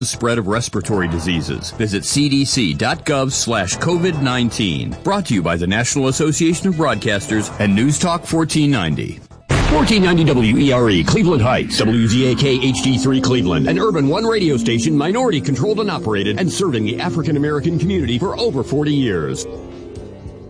The spread of respiratory diseases. Visit cdc.gov/COVID-19. Brought to you by the National Association of Broadcasters and News Talk 1490. 1490 WERE, Cleveland Heights, WZAK HD3 Cleveland, an Urban One radio station, minority controlled and operated, and serving the African American community for over 40 years.